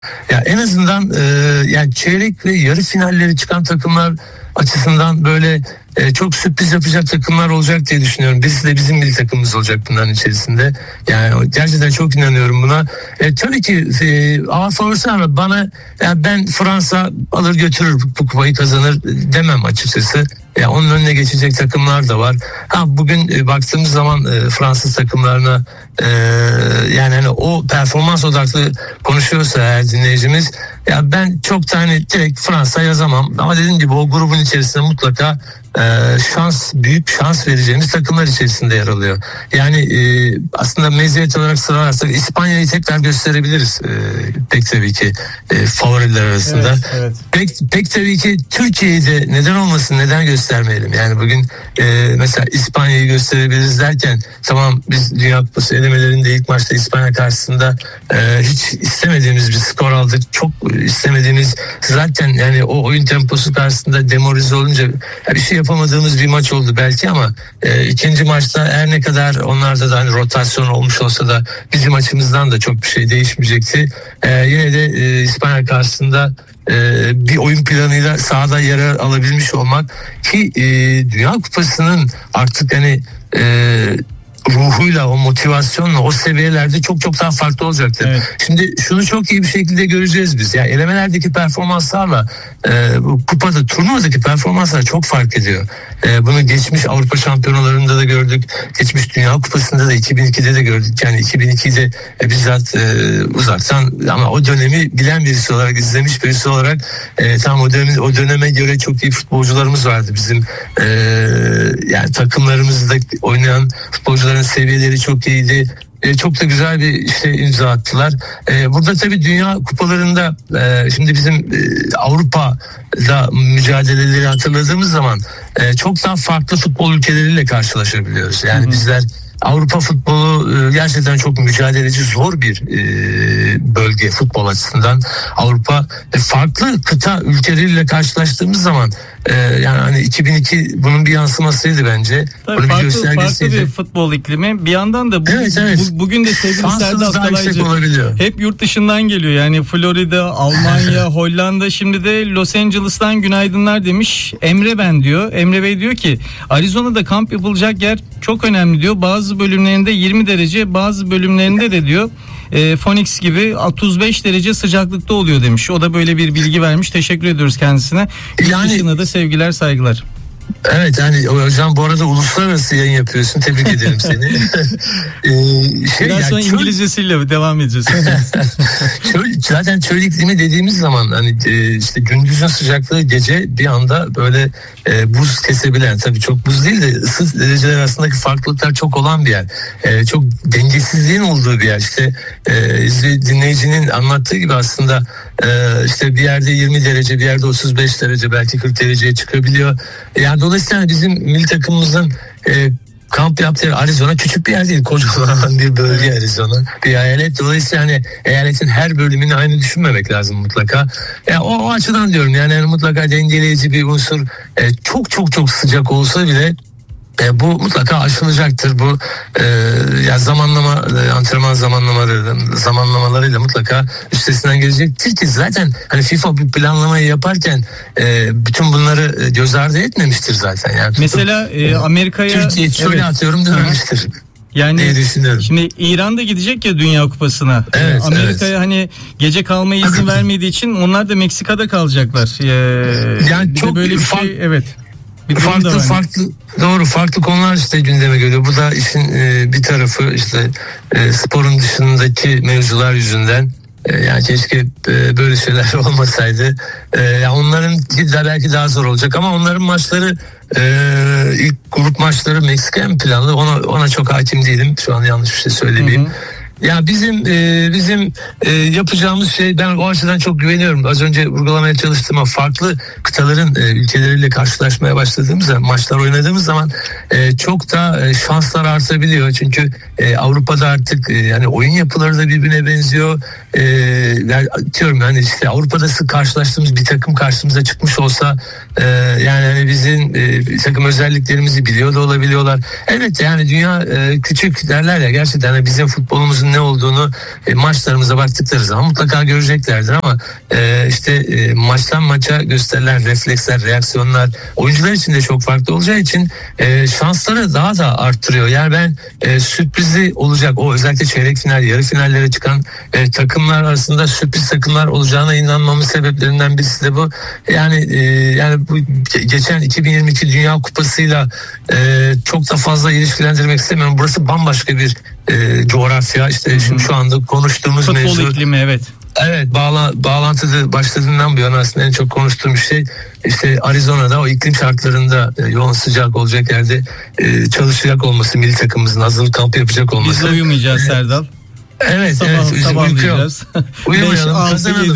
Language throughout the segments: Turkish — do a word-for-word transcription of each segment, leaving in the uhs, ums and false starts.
Ya en azından e, yani çeyrek ve yarı finalleri çıkan takımlar açısından böyle e, çok sürpriz yapacak takımlar olacak diye düşünüyorum. Birisi de bizim milli takımımız olacak bunların içerisinde. Yani gerçekten çok inanıyorum buna. E, tabii ki e, ama sorusu ama bana yani ben Fransa alır götürür bu kupayı kazanır demem açıkçası. Ya onun önüne geçecek takımlar da var. Ha bugün e, baktığımız zaman e, Fransız takımlarına e, yani hani o performans odaklı konuşuyorsa eğer dinleyicimiz, ya ben çok tane direkt Fransa yazamam. Ama dediğim gibi o grubun içerisinde mutlaka e, şans büyük şans vereceğimiz takımlar içerisinde yer alıyor. Yani e, aslında meziyet olarak sıralarsak İspanya'yı tekrar gösterebiliriz. E, pek tabii ki e, favoriler arasında. Evet, evet. Pek, pek tabii ki Türkiye'yi de neden olmasın, neden göstermeyelim? Yani bugün e, mesela İspanya'yı gösterebiliriz derken tamam biz Dünya Kupası elemelerinde ilk maçta İspanya karşısında e, hiç istemediğimiz bir skor aldık. Çok istemediğimiz zaten yani o oyun temposu karşısında demoralize olunca bir şey yapamadığımız bir maç oldu belki ama e, ikinci maçta her ne kadar onlarda da hani rotasyon olmuş olsa da bizim açımızdan da çok bir şey değişmeyecekti. E, yine de e, İspanya karşısında Ee, bir oyun planıyla sahada yer alabilmiş olmak ki e, Dünya Kupası'nın artık hani e, ruhuyla, o motivasyonla, o seviyelerde çok çok daha farklı olacaktır. Evet. Şimdi şunu çok iyi bir şekilde göreceğiz biz. Yani elemelerdeki performanslarla e, bu kupada, turnuvadaki performanslar çok fark ediyor. E, bunu geçmiş Avrupa Şampiyonalarında da gördük. Geçmiş Dünya Kupası'nda da iki bin ikide de gördük. Yani iki bin ikide e, bizzat e, uzaktan ama o dönemi bilen birisi olarak, izlemiş birisi olarak e, tam o döneme, o döneme göre çok iyi futbolcularımız vardı. Bizim e, yani takımlarımızda oynayan futbolcular seviyeleri çok iyiydi. E, çok da güzel bir işte imza attılar. E, burada tabii Dünya Kupalarında e, şimdi bizim e, Avrupa'da mücadeleleri hatırladığımız zaman e, çok daha farklı futbol ülkeleriyle karşılaşabiliyoruz. Yani Hı-hı. bizler Avrupa futbolu e, gerçekten çok mücadeleci, zor bir e, bölge futbol açısından. Avrupa e, farklı kıta ülkeleriyle karşılaştığımız zaman e, yani hani iki bin iki bunun bir yansımasıydı bence. Tabii farklı, farklı bir futbol iklimi. Bir yandan da bu, evet, evet. Bu, bugün de sevgili Serdar Kalaycı hep yurt dışından geliyor. Yani Florida, Almanya, Hollanda, şimdi de Los Angeles'tan günaydınlar demiş. Emre ben diyor. Emre Bey diyor ki Arizona'da kamp yapılacak yer çok önemli diyor. Bazı bölümlerinde yirmi derece, bazı bölümlerinde de diyor e, Phoenix gibi otuz beş derece sıcaklıkta oluyor demiş. O da böyle bir bilgi vermiş. Teşekkür ediyoruz kendisine. Yani, yurt dışına da sevgiler, saygılar. Evet yani hocam bu arada uluslararası yayın yapıyorsun. Tebrik ederim seni. ee, şey, Biraz sonra yani İngilizcesiyle çöl... devam edeceğiz. çöl, zaten çöl iklimi dediğimiz zaman hani e, işte gündüzün sıcaklığı gece bir anda böyle e, buz kesebilen, tabii çok buz değil de ısı dereceler arasındaki farklılıklar çok olan bir yer. E, çok dengesizliğin olduğu bir yer. İşte e, dinleyicinin anlattığı gibi aslında e, işte bir yerde yirmi derece, bir yerde otuz beş derece, belki kırk dereceye çıkabiliyor. Yani dolayısıyla bizim milli takımımızın e, kamp yaptığı yer Arizona küçük bir yer değil. Kocaman bir bölge Arizona. Bir eyalet. Dolayısıyla hani eyaletin her bölümünü aynı düşünmemek lazım mutlaka. Yani o, o açıdan diyorum yani, yani mutlaka dengeleyici bir unsur. E, çok çok çok sıcak olsa bile E, bu mutlaka aşılacaktır. Bu e, ya zamanlama, e, antrenman zamanlamaları zamanlamalarıyla mutlaka üstesinden gelecektir ki zaten hani FIFA bir planlamayı yaparken e, bütün bunları göz ardı etmemiştir zaten. Yani mesela e, Amerika'ya Türkiye şöyle evet. atıyorum dememiştir. Yani şimdi İran'da gidecek ya Dünya Kupası'na. Evet, Amerika'ya evet. hani gece kalmaya izin vermediği için onlar da Meksika'da kalacaklar. Ee, yani çok böyle bir şey evet. Farklı farklı doğru farklı konular işte gündeme geliyor. Bu da işin e, bir tarafı işte e, sporun dışındaki mevzular yüzünden. E, yani keşke e, böyle şeyler olmasaydı. E, yani onların de belki daha zor olacak ama onların maçları e, ilk grup maçları Meksika mı planlı? Ona ona çok hakim değilim. Şu an yanlış bir şey söylemeyeyim. Hı hı. Ya bizim e, bizim e, yapacağımız şey, ben o açıdan çok güveniyorum. Az önce vurgulamaya çalıştığım farklı kıtaların e, ülkeleriyle karşılaşmaya başladığımız zaman, maçlar oynadığımız zaman e, çok da e, şanslar artabiliyor. Çünkü e, Avrupa'da artık e, yani oyun yapıları da birbirine benziyor. E, yani diyorum yani işte Avrupa'da sık karşılaştığımız bir takım karşımıza çıkmış olsa e, yani hani bizim e, bir takım özelliklerimizi biliyor da olabiliyorlar. Evet yani dünya e, küçük derler ya, gerçekten yani bizim futbolumuzun ne olduğunu e, maçlarımıza baktıkları zaman mutlaka göreceklerdir ama e, işte e, maçtan maça gösterilen refleksler, reaksiyonlar oyuncular için de çok farklı olacağı için e, şansları daha da arttırıyor. Yani ben e, sürprizi olacak, o özellikle çeyrek final, yarı finallere çıkan e, takımlar arasında sürpriz takımlar olacağına inanmamın sebeplerinden birisi de bu. Yani e, yani bu geçen iki bin yirmi iki Dünya Kupası'yla e, çok da fazla ilişkilendirmek istemiyorum. Burası bambaşka bir e, coğrafya. İşte şimdi şu anda konuştuğumuz futbol mevzu. Futbol iklimi, evet. Evet, bağla, bağlantıda başladığından bu yana aslında en çok konuştuğum şey işte Arizona'da o iklim şartlarında e, yoğun sıcak olacak yerde e, çalışacak olması, milli takımımızın hazırlık kampı yapacak olması. Biz de uyumayacağız Serdal. Evet, sabah, evet. Sabahlayacağız. Uyumayalım, kazanalım.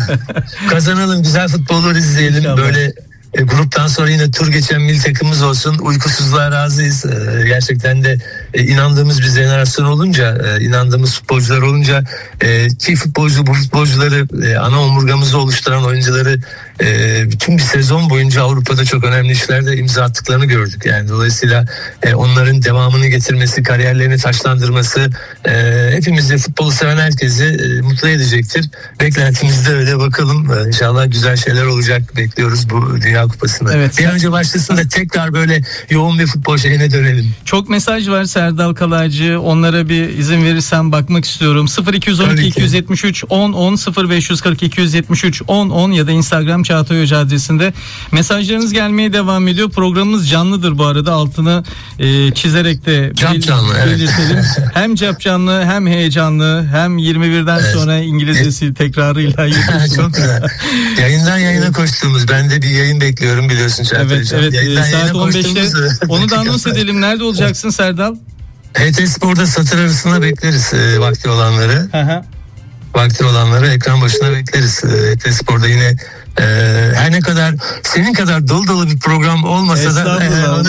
kazanalım, güzel futbolları izleyelim. İnşallah. Böyle e, gruptan sonra yine tur geçen milli takımımız olsun. Uykusuzluğa razıyız. E, gerçekten de e, inandığımız bir jenerasyon olunca, e, inandığımız futbolcular olunca e, ki futbolcu bu futbolcuları e, ana omurgamızı oluşturan oyuncuları e, bütün bir sezon boyunca Avrupa'da çok önemli işlerde imza attıklarını gördük. Yani dolayısıyla e, onların devamını getirmesi, kariyerlerini taşlandırması e, hepimizi, futbolu seven herkesi e, mutlu edecektir. Beklentimizde öyle, bakalım. E, İnşallah güzel şeyler olacak. Bekliyoruz bu Dünya Kupası'nda. Evet. Bir önce başlasın da tekrar böyle yoğun bir futbol şeyine dönelim. Çok mesaj var Serdal Kalaycı. Onlara bir izin verirsen bakmak istiyorum. sıfır iki on iki iki yetmiş üç on on sıfır beş yüz kırk iki yüz yetmiş üç on on ya da Instagram Çağatay Hoca adresinde mesajlarınız gelmeye devam ediyor. Programımız canlıdır bu arada, altını e, çizerek de cap canlı, belirtelim. Evet. Hem cap canlı, hem heyecanlı, hem yirmi birden evet. sonra İngilizcesi evet. tekrarıyla çok güzel. Yayından yayına koştuğumuz, ben de bir yayın bekliyorum biliyorsun Çağatay Evet, evet. Yayından saat on beşte onu da anons edelim. Nerede olacaksın Serdal? H T Spor'da satır arasında bekleriz e, vakti olanları. Hı Vakti olanları ekran başına bekleriz. H T Spor'da yine e, her ne kadar senin kadar dolu dolu bir program olmasa da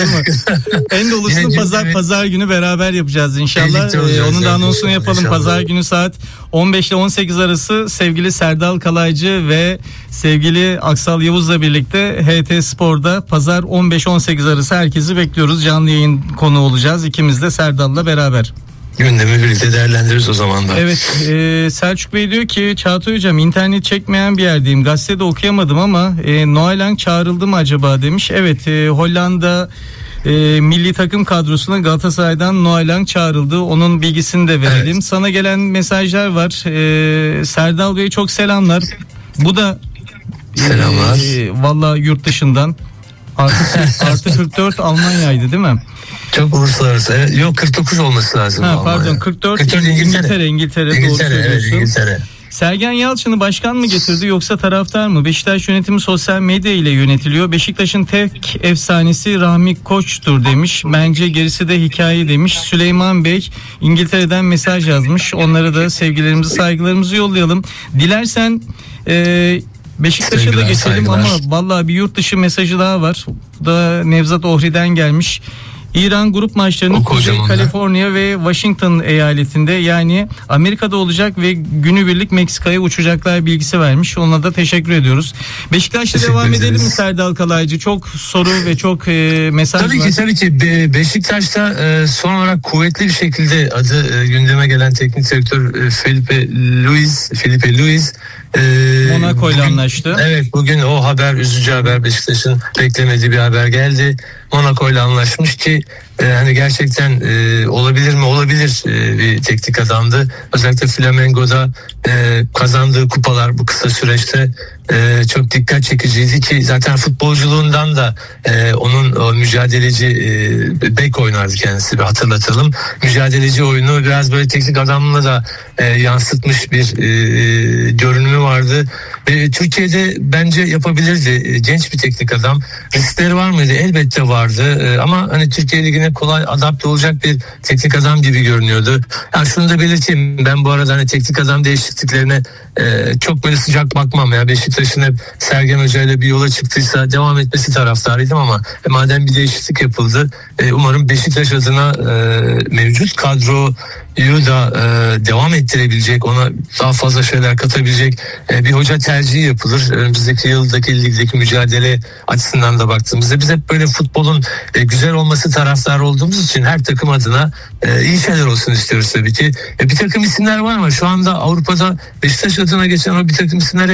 e, en dolusunu pazar pazar günü beraber yapacağız inşallah. E, onun da anonsunu yapalım. İnşallah. Pazar günü saat on beş ile on sekiz arası sevgili Serdal Kalaycı ve sevgili Aksal Yavuz'la birlikte H T Spor'da pazar on beş on sekiz arası herkesi bekliyoruz. Canlı yayın konu olacağız. İkimiz de Serdal'la beraber. Gündemi birlikte değerlendiririz o zaman da. Evet, e, Selçuk Bey diyor ki Çağatay Hocam, internet çekmeyen bir yerdeyim. Gazetede okuyamadım ama e, Noah Lang çağrıldı mı acaba demiş. Evet, e, Hollanda e, milli takım kadrosuna Galatasaray'dan Noah Lang çağrıldı. Onun bilgisini de verelim. Evet. Sana gelen mesajlar var. E, Serdal Bey çok selamlar. Bu da selamlar. E, Valla yurt dışından. Artı, artı kırk dört Almanya'ydı değil mi? Çok uluslararası. Yok, kırk dokuz olması lazım. Ha, pardon, kırk dört, kırk dört İngiltere. İngiltere, İngiltere, İngiltere doğru evet, İngiltere. Sergen Yalçın'ı başkan mı getirdi yoksa taraftar mı? Beşiktaş yönetimi sosyal medya ile yönetiliyor. Beşiktaş'ın tek efsanesi Rahmi Koç'tur demiş. Bence gerisi de hikaye demiş. Süleyman Bey İngiltere'den mesaj yazmış. Onlara da sevgilerimizi, saygılarımızı yollayalım. Dilersen e, Beşiktaş'a da geçelim saygılar. Ama vallahi bir yurt dışı mesajı daha var. Bu da Nevzat Ohri'den gelmiş. İran grup maçlarını Kuzey Kaliforniya ve Washington eyaletinde, yani Amerika'da olacak ve günübirlik Meksika'ya uçacaklar bilgisi vermiş. Ona da teşekkür ediyoruz. Beşiktaş'ta devam ederiz. edelim mi Serdal Kalaycı? Çok soru ve çok e, mesaj tabii var. Tabii ki tabii ki. Be- Beşiktaş'ta e, son olarak kuvvetli bir şekilde adı e, gündeme gelen teknik direktör e, Felipe Luis, Felipe Luis e, Monaco ile anlaştı. Evet, bugün o haber, üzücü haber, Beşiktaş'ın beklemediği bir haber geldi. Monaco ile anlaşmış ki e, hani gerçekten e, olabilir mi? Olabilir e, bir teknik adamdı. Özellikle Flamengo'da e, kazandığı kupalar bu kısa süreçte e, çok dikkat çekiciydi ki zaten futbolculuğundan da e, onun o mücadeleci e, bek oynardı kendisi, bir hatırlatalım. Mücadeleci oyunu biraz böyle teknik adamla da e, yansıtmış bir e, görünümü vardı. E, Türkiye'de bence yapabilirdi. E, genç bir teknik adam. Riskleri var mıydı? Elbette vardı. E, ama hani Türkiye Ligi'ne kolay adapte olacak bir teknik adam gibi görünüyordu. Yani şunu da belirteyim. Ben bu arada hani teknik adam değişikliklerine e, çok böyle sıcak bakmam ya. Beşiktaş'ın hep Sergen Hoca ile bir yola çıktıysa devam etmesi taraftarıydım ama e, madem bir değişiklik yapıldı, e, umarım Beşiktaş adına e, mevcut kadro da e, devam ettirebilecek, ona daha fazla şeyler katabilecek e, bir hoca tercihi yapılır. Önümüzdeki yıldaki ligdeki mücadele açısından da baktığımızda biz hep böyle futbolun e, güzel olması taraftarı olduğumuz için her takım adına e, iyi şeyler olsun istiyoruz tabii ki. E, bir takım isimler var ama şu anda Avrupa'da Beşiktaş adına geçen o bir takım isimler